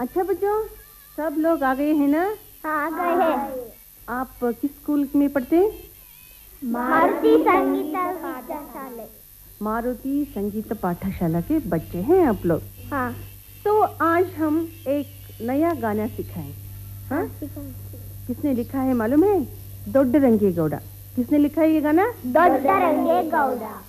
अच्छा बच्चों, सब लोग आ गए हैं ना? हाँ, आ गए हैं। आप किस स्कूल में पढ़ते हैं? मारुति संगीत पाठशाला। मारुति संगीत पाठशाला के बच्चे हैं आप लोग? हाँ। तो आज हम एक नया गाना सिखाएं। हाँ? किसने लिखा है मालूम है? दोड्ड रंगे गौड़ा। किसने लिखा है ये गाना? दोड्ड रंगे गौड़ा।